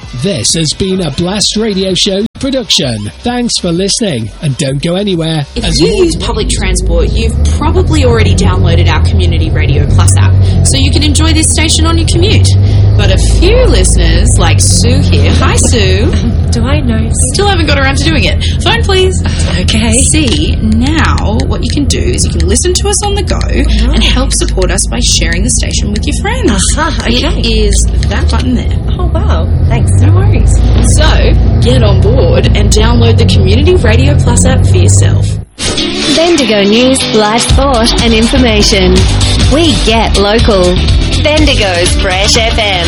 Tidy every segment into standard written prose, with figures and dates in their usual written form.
This has been a Blast Radio Show production. Thanks for listening, and don't go anywhere. If you use public transport, you've probably already downloaded our Community Radio Plus app, so you can enjoy this station on your commute. But a few listeners, like Sue here, hi Sue. Do I know? Still haven't got around to doing it. Phone please. Okay. See, now what you can do is you can listen to us on the go and help support us by sharing the station with your friends. Okay. It is that button there. Oh wow, thanks. No worries. So, get on board and download the Community Radio Plus app for yourself. Bendigo News, live sport and information. We get local. Bendigo's Fresh FM.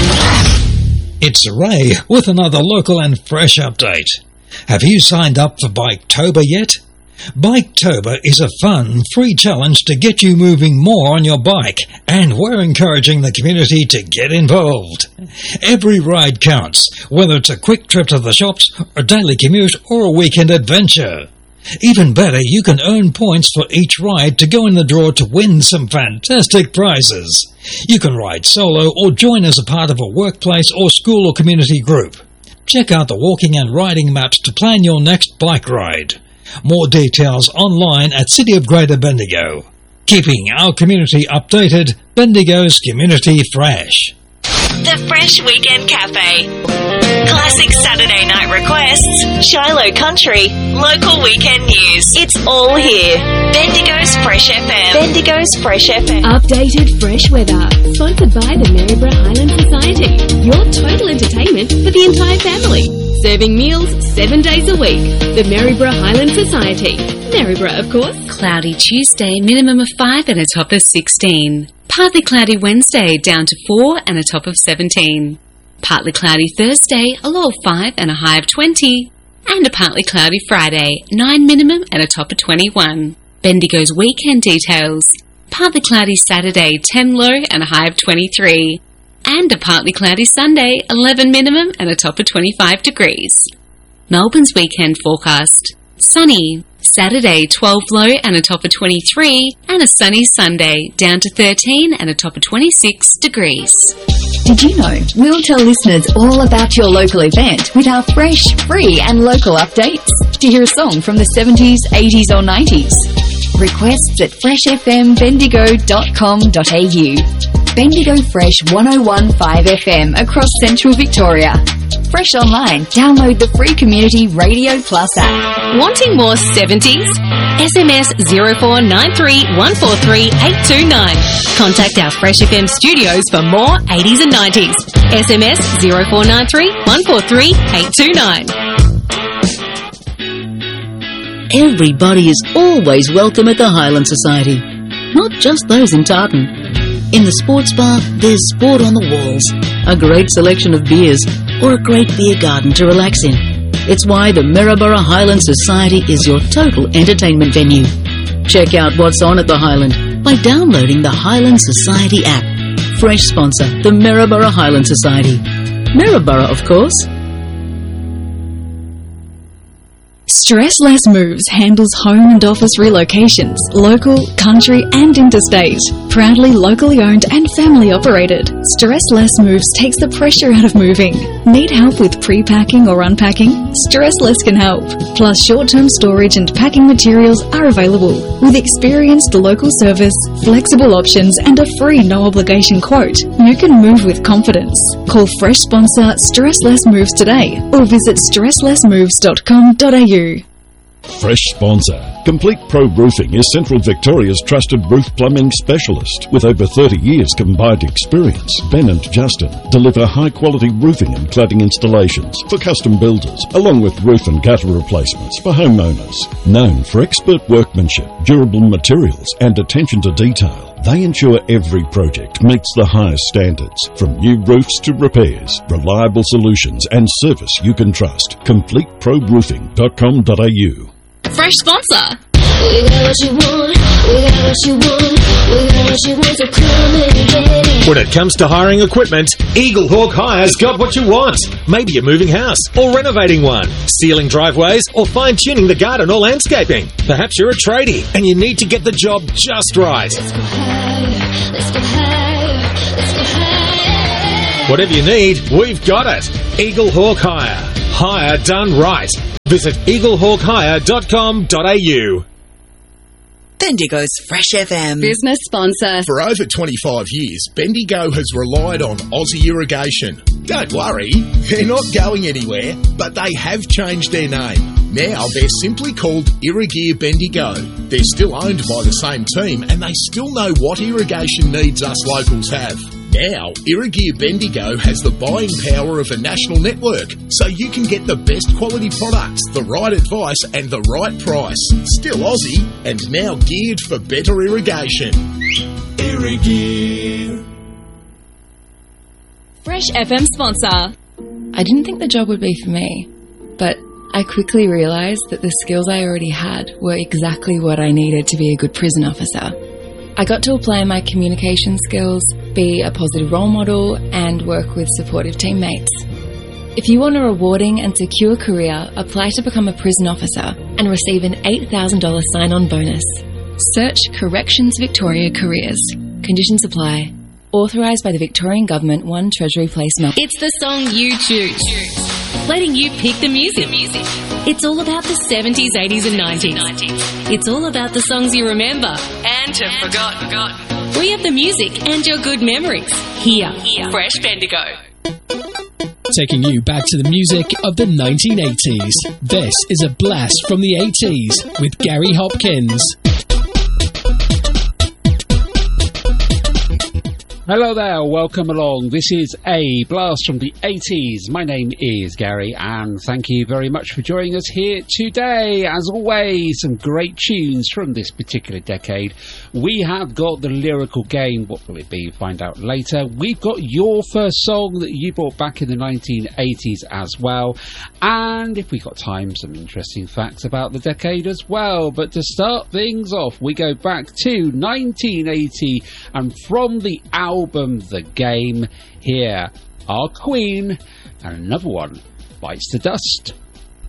It's Ray with another local and fresh update. Have you signed up for Biketober yet? Biketober is a fun, free challenge to get you moving more on your bike, and we're encouraging the community to get involved. Every ride counts, whether it's a quick trip to the shops, a daily commute, or a weekend adventure. Even better, you can earn points for each ride to go in the draw to win some fantastic prizes. You can ride solo or join as a part of a workplace or school or community group. Check out the walking and riding maps to plan your next bike ride. More details online at City of Greater Bendigo. Keeping our community updated, Bendigo's Community Fresh. The Fresh Weekend Cafe. Classic Saturday night requests, Shiloh Country, local weekend news. It's all here. Bendigo's Fresh FM. Bendigo's Fresh FM. Updated fresh weather. Sponsored by the Maryborough Highland Society. Your total entertainment for the entire family. Serving meals 7 days a week. The Maryborough Highland Society. Maryborough, of course. Cloudy Tuesday, minimum of 5 and a top of 16. Partly cloudy Wednesday, down to 4 and a top of 17. Partly cloudy Thursday, a low of 5 and a high of 20. And a partly cloudy Friday, 9 minimum and a top of 21. Bendigo's weekend details. Partly cloudy Saturday, 10 low and a high of 23. And a partly cloudy Sunday, 11 minimum and a top of 25 degrees. Melbourne's weekend forecast. Sunny. Saturday, 12 low and a top of 23, and a sunny Sunday, down to 13 and a top of 26 degrees. Did you know we'll tell listeners all about your local event with our fresh, free and local updates? To hear a song from the 70s, 80s or 90s? Requests at freshfmbendigo.com.au. Bendigo Fresh 101.5 FM across Central Victoria. Fresh online, download the free Community Radio Plus app. Wanting more 70s? SMS 0493143829. Contact our Fresh FM studios for more 80s and 90s. SMS 0493143829. Everybody is always welcome at the Highland Society, not just those in Tartan. In the sports bar, there's sport on the walls, a great selection of beers, or a great beer garden to relax in. It's why the Maryborough Highland Society is your total entertainment venue. Check out what's on at the Highland by downloading the Highland Society app. Fresh sponsor, the Maryborough Highland Society. Maryborough, of course. Stressless Moves handles home and office relocations, local, country and interstate. Proudly locally owned and family operated, Stressless Moves takes the pressure out of moving. Need help with pre-packing or unpacking? Stressless can help. Plus short-term storage and packing materials are available. With experienced local service, flexible options and a free no-obligation quote, you can move with confidence. Call Fresh sponsor Stressless Moves today or visit stresslessmoves.com.au. Fresh sponsor. Complete Pro Roofing is Central Victoria's trusted roof plumbing specialist. With over 30 years combined experience, Ben and Justin deliver high-quality roofing and cladding installations for custom builders, along with roof and gutter replacements for homeowners. Known for expert workmanship, durable materials and attention to detail, they ensure every project meets the highest standards. From new roofs to repairs, reliable solutions and service you can trust. CompleteProRoofing.com.au. Fresh sponsor. We got what you want, we got what you want, we got what you want, so come and get it. When it comes to hiring equipment, Eagle Hawk Hire's got what you want. Maybe a moving house or renovating one, sealing driveways or fine-tuning the garden or landscaping. Perhaps you're a tradie and you need to get the job just right. Let's go higher, let's go higher, let's go higher. Whatever you need, we've got it. Eagle Hawk Hire. Hire done right. Visit eaglehawkhire.com.au. Bendigo's Fresh FM. Business sponsor. For over 25 years, Bendigo has relied on Aussie Irrigation. Don't worry, they're not going anywhere, but they have changed their name. Now they're simply called Irrigear Bendigo. They're still owned by the same team and they still know what irrigation needs us locals have. Now, Irrigear Bendigo has the buying power of a national network, so you can get the best quality products, the right advice and the right price. Still Aussie, and now geared for better irrigation. Irrigear. Fresh FM sponsor. I didn't think the job would be for me, but I quickly realised that the skills I already had were exactly what I needed to be a good prison officer. I got to apply my communication skills, be a positive role model, and work with supportive teammates. If you want a rewarding and secure career, apply to become a prison officer and receive an $8,000 sign-on bonus. Search Corrections Victoria Careers. Conditions apply. Authorised by the Victorian Government, 1 Treasury Place, Melbourne. It's the song you choose, letting you pick the music. It's all about the 70s, 80s and 90s. It's all about the songs you remember and have forgotten. We have the music and your good memories. Here. Fresh Bendigo. Taking you back to the music of the 1980s. This is a blast from the 80s with Gary Hopkins. Hello there, welcome along. This is a blast from the 80s. My name is Gary and thank you very much for joining us here today. As always, some great tunes from this particular decade. We have got the lyrical game. What will it be? Find out later. We've got your first song that you brought back in the 1980s as well. And if we've got time, some interesting facts about the decade as well. But to start things off, we go back to 1980 and from the album The Game, here are Queen and another one, Bites the Dust.